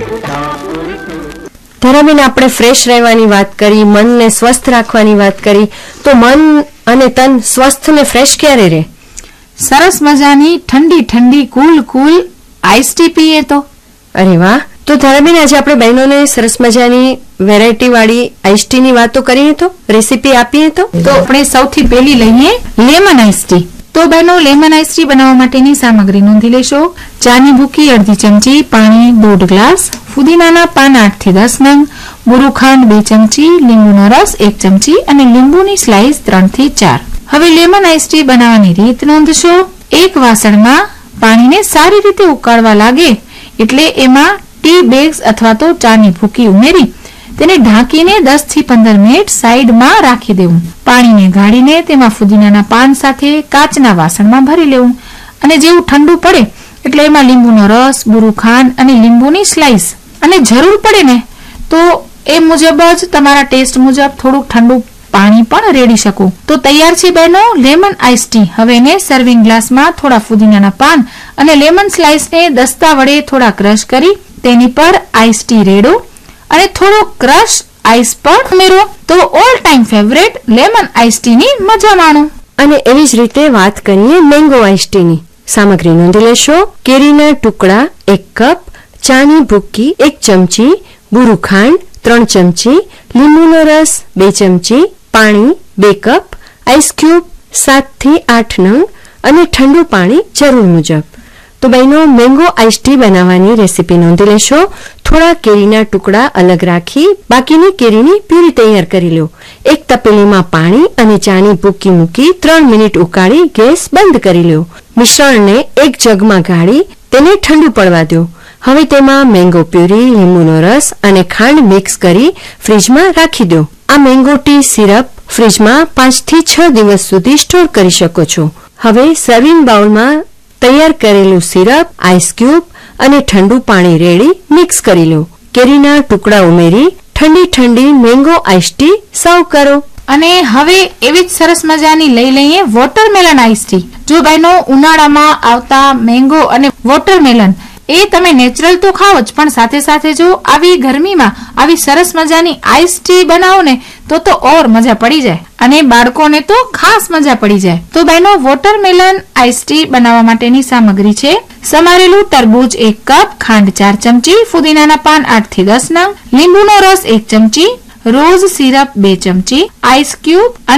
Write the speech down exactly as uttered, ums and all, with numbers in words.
ધરાબેન, આપણે ફ્રેશ રહેવાની વાત કરી, મનને સ્વસ્થ રાખવાની વાત કરી, તો મન અને તન સ્વસ્થ ને ફ્રેશ ક્યારે રહે? સરસ મજાની ઠંડી ઠંડી કુલ કુલ આઈસ ટી પીએ તો. અરે વાહ! તો ધરાબેન, આજે આપણે બહેનોને સરસ મજાની વેરાયટી વાળી આઈસ ટી ની વાતો કરીએ, તો રેસીપી આપીએ. તો તો આપણે સૌથી પહેલી લઈએ લેમન આઈસ ટી. તો બહેનો, લેમન આઈસ ટી બનાવવા માટેની સામગ્રી નોંધી લેશો. ચાની ભૂકી અડધી ચમચી, પાણી દોઢ ગ્લાસ, ફુદીનાના પાન આઠ થી દસ નંગ, બુરુ ખાંડ બે ચમચી, લીંબુનો રસ એક ચમચી અને લીંબુની સ્લાઇસ ત્રણ થી ચાર. હવે લેમન આઈસ ટી બનાવવાની રીત નોંધશો. એક વાસણમાં પાણીને સારી રીતે ઉકાળવા લાગે એટલે એમાં ટી બેગ્સ અથવા તો ચાની ભૂકી ઉમેરી તેને ઢાંકીને દસ થી પંદર મિનિટ સાઈડમાં રાખી દેવું. પાણીને ગાળીને તેમાં ફુદીનાના પાન સાથે કાચના વાસણમાં ભરી લેવું અને જેવું ઠંડુ પડે એટલે એમાં લીંબુનો રસ, બુરુ ખાંડ અને લીંબુની સ્લાઇસ, અને જરૂર પડે ને તો એ મુજબ જ તમારા ટેસ્ટ મુજબ થોડુંક ઠંડુ પાણી પણ રેડી શકો. તો તૈયાર છે બહેનો લેમન આઈસ ટી. હવે એને સર્વિંગ ગ્લાસમાં થોડા ફુદીનાના પાન અને લેમન સ્લાઇસને દસ્તા વડે થોડા ક્રશ કરી તેની પર આઈસ ટી રેડો અને થોડો ક્રશ આઈસ પણ ઉમેરો. તો all time favourite lemon ice T ની મજા માણો. અને એવી જ રીતે વાત કરીએ મેંગો આઈસ ટી ની. સામગ્રી નોંધી લેશો. કેરીના ટુકડા એક કપ, ચાની ભૂકી એક ચમચી, બુરુ ખાંડ ત્રણ ચમચી, લીંબુનો રસ બે ચમચી, પાણી બે કપ, આઈસ ક્યુબ સાત થી આઠ નંગ અને ઠંડુ પાણી જરૂર મુજબ. તો બહેનો, મેંગો આઈસ ટી બનાવવાની રેસીપી નોંધી લેશો. થોડા કેરીના ટુકડા અલગ રાખી બાકીની કેરીની પ્યુરી તૈયાર કરી લો. એક તપેલીમાં પાણી અને ચાની ભૂકી મૂકી ત્રણ મિનિટ ઉકાળી ગેસ બંધ કરી લો. મિશ્રણને એક જગમાં ગાળી તેને ઠંડુ પડવા દો. હવે તેમાં મેંગો પ્યુરી, લીંબુનો રસ અને ખાંડ મિક્સ કરી ફ્રીજમાં રાખી દો. આ મેંગો ટી સિરપ ફ્રીજમાં પાંચ થી છ દિવસ સુધી સ્ટોર કરી શકો છો. હવે સર્વિંગ બાઉલમાં તૈયાર કરેલું સિરપ, આઈસ ક્યુબ અને ઠંડુ પાણી રેડી મિક્સ કરી લો. કેરીના ટુકડા ઉમેરી ઠંડી ઠંડી મેંગો આઈસ ટી સર્વ કરો. અને હવે એવી જ સરસ મજાની લઈ લઈએ વોટરમેલન આઈસ ટી. જો બહેનો, ઉનાળામાં આવતા મેંગો અને વોટરમેલન એ તમે નેચરલ તો ખાઓ જ, પણ સાથે સાથે જો આવી ગરમીમાં આવી સરસ મજાની આઈસ ટી બનાવો ને તો તો ઓર મજા પડી જાય, અને બાળકોને તો ખાસ મજા પડી જાય. તો બહેનો, વોટરમેલન આઈસ ટી બનાવવા માટેની સામગ્રી છે: સમારેલું તરબૂચ એક કપ, ખાંડ ચાર ચમચી, ફુદીનાના પાન આઠ થી દસ નંગ, લીંબુનો રસ એક ચમચી, રોઝ સિરપ બે ચમચી, આઈસ ક્યુબ